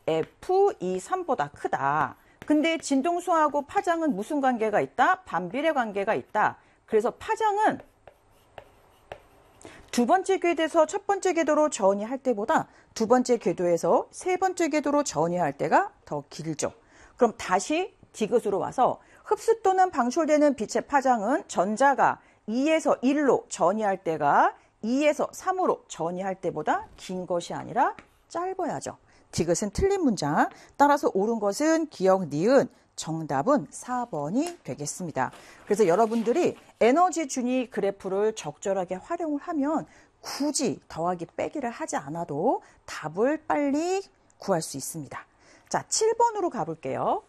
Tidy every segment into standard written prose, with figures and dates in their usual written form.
F23보다 크다. 근데 진동수하고 파장은 무슨 관계가 있다? 반비례 관계가 있다. 그래서 파장은 두 번째 궤도에서 첫 번째 궤도로 전이할 때보다 두 번째 궤도에서 세 번째 궤도로 전이할 때가 더 길죠. 그럼 다시 디귿으로 와서 흡수 또는 방출되는 빛의 파장은 전자가 2에서 1로 전이할 때가 2에서 3으로 전이할 때보다 긴 것이 아니라 짧아야죠. 디귿은 틀린 문장. 따라서 옳은 것은 기역, 니은, 정답은 4번이 되겠습니다. 그래서 여러분들이 에너지 준위 그래프를 적절하게 활용을 하면 굳이 더하기 빼기를 하지 않아도 답을 빨리 구할 수 있습니다. 자, 7번으로 가볼게요.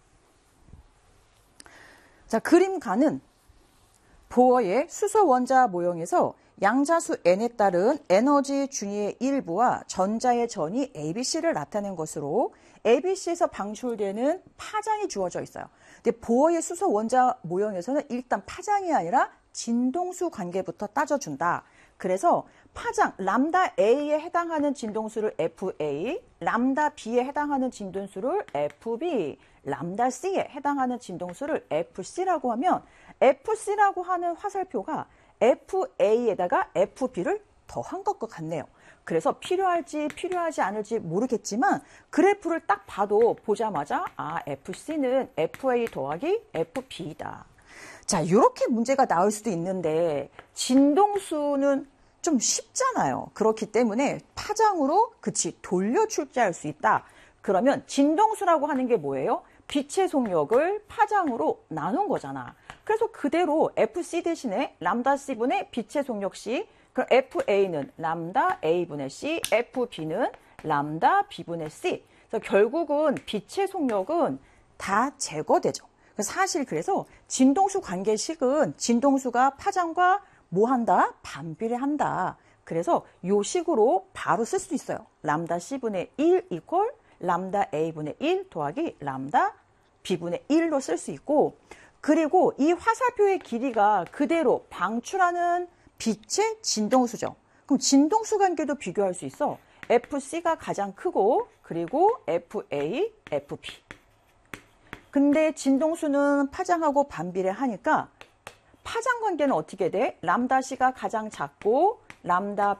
자, 그림가는 보어의 수소 원자 모형에서 양자수 n에 따른 에너지 준위의 일부와 전자의 전이 ABC를 나타낸 것으로 ABC에서 방출되는 파장이 주어져 있어요. 근데 보어의 수소 원자 모형에서는 일단 파장이 아니라 진동수 관계부터 따져준다. 그래서 파장 람다 A에 해당하는 진동수를 FA, 람다 B에 해당하는 진동수를 FB, 람다 C에 해당하는 진동수를 FC라고 하면 FC라고 하는 화살표가 FA에다가 FB를 더한 것과 같네요. 그래서 필요할지 필요하지 않을지 모르겠지만 그래프를 딱 봐도 보자마자 FC는 FA 더하기 FB다. 자, 이렇게 문제가 나올 수도 있는데 진동수는 좀 쉽잖아요. 그렇기 때문에 파장으로 돌려 출제할 수 있다. 그러면 진동수라고 하는 게 뭐예요? 빛의 속력을 파장으로 나눈 거잖아. 그래서 그대로 FC 대신에 람다 C분의 빛의 속력 C, 그럼 FA는 람다 A분의 C, FB는 람다 B분의 C. 그래서 결국은 빛의 속력은 다 제거되죠. 사실 그래서 진동수 관계식은 진동수가 파장과 뭐 한다? 반비례한다. 그래서 요 식으로 바로 쓸 수 있어요. 람다 C분의 1 이퀄 람다 A분의 1 더하기 람다 B분의 1로 쓸 수 있고, 그리고 이 화살표의 길이가 그대로 방출하는 빛의 진동수죠. 그럼 진동수 관계도 비교할 수 있어. FC가 가장 크고 그리고 FA, FB. 근데 진동수는 파장하고 반비례하니까 파장 관계는 어떻게 돼? 람다 C가 가장 작고 람다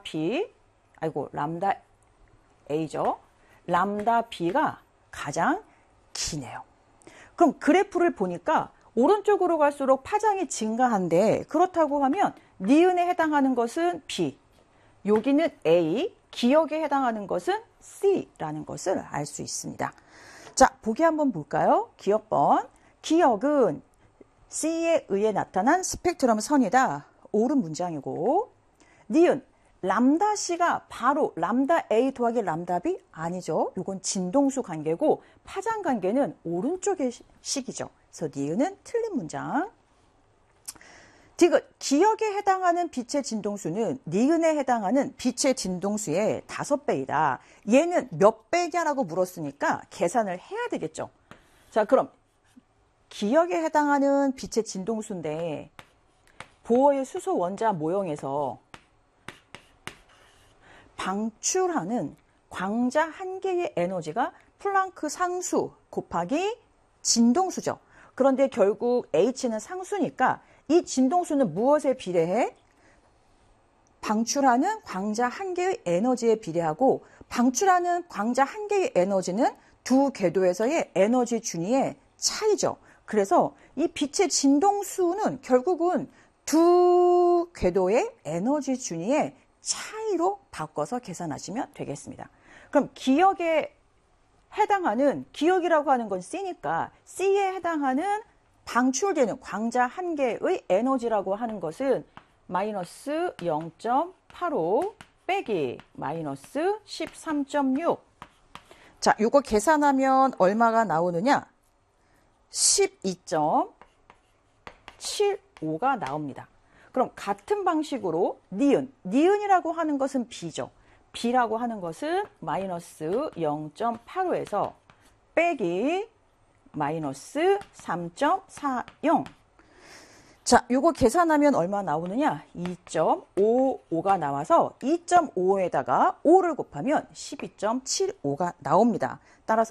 A죠. 람다 B가 가장 기네요. 그럼 그래프를 보니까 오른쪽으로 갈수록 파장이 증가한데, 그렇다고 하면 니은에 해당하는 것은 B, 여기는 A, 기역에 해당하는 것은 C라는 것을 알 수 있습니다. 자, 보기 한번 볼까요? 기역번. 기역은 C에 의해 나타난 스펙트럼 선이다. 옳은 문장이고, 니은 람다 C가 바로 람다 A 더하기 람다 B? 아니죠. 이건 진동수 관계고 파장 관계는 오른쪽의 식이죠. 그래서 니은은 틀린 문장. 디귿, 기역에 해당하는 빛의 진동수는 니은에 해당하는 빛의 진동수의 5배이다. 얘는 몇 배냐라고 물었으니까 계산을 해야 되겠죠. 자, 그럼 기역에 해당하는 빛의 진동수인데 보어의 수소 원자 모형에서 방출하는 광자 한 개의 에너지가 플랑크 상수 곱하기 진동수죠. 그런데 결국 H는 상수니까 이 진동수는 무엇에 비례해? 방출하는 광자 한 개의 에너지에 비례하고, 방출하는 광자 한 개의 에너지는 두 궤도에서의 에너지 준위의 차이죠. 그래서 이 빛의 진동수는 결국은 두 궤도의 에너지 준위의 차이로 바꿔서 계산하시면 되겠습니다. 그럼 기역에 해당하는, 기역이라고 하는 건 C니까 C에 해당하는 방출되는 광자 한 개의 에너지라고 하는 것은 마이너스 0.85 빼기 마이너스 13.6. 자, 이거 계산하면 얼마가 나오느냐? 12.75가 나옵니다. 그럼 같은 방식으로 니은이라고 하는 것은 B죠. B라고 하는 것은 마이너스 0.85에서 빼기 마이너스 3.40. 자, 요거 계산하면 얼마 나오느냐? 2.55가 나와서 2.55에다가 5를 곱하면 12.75가 나옵니다. 따라서